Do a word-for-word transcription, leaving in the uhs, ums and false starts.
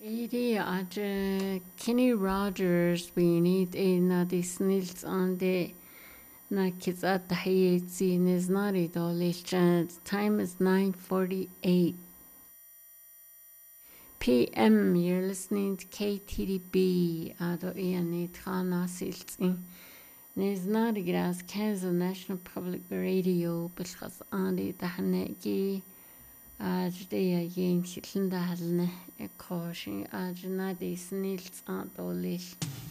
Eri aje Kenny Rogers we need a na dis nils on the na kids at the hayetsi is not it all time is nine forty-eight p m. You're listening to K T D B ado iani tana siltsi is not grass Kansas National Public Radio because andi dahnegi Ajde again, Kitlinda Halne, a caution, Ajna de Snils Aunt Olish.